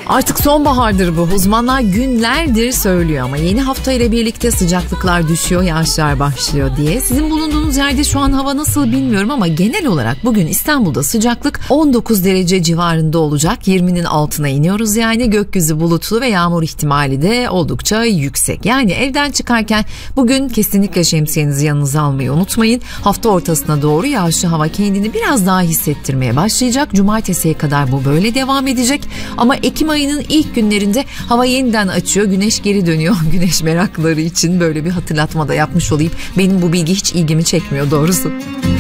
Artık sonbahardır bu. Uzmanlar günlerdir söylüyor ama yeni hafta ile birlikte sıcaklıklar düşüyor, yağışlar başlıyor diye. Sizin bulunduğunuz yerde şu an hava nasıl bilmiyorum ama genel olarak bugün İstanbul'da sıcaklık 19 derece civarında olacak. 20'nin altına iniyoruz yani. Gökyüzü bulutlu ve yağmur ihtimali de oldukça yüksek. Yani evden çıkarken bugün kesinlikle şemsiyenizi yanınıza almayı unutmayın. Hafta ortasına doğru yağışlı hava kendini biraz daha hissettirmeye başlayacak. Cumartesiye kadar bu böyle devam edecek. Ama Ekim ayının ilk günlerinde hava yeniden açıyor. Güneş geri dönüyor. Güneş meraklıları için böyle bir hatırlatma da yapmış olayım. Benim bu bilgi hiç ilgimi çekmiyor doğrusu.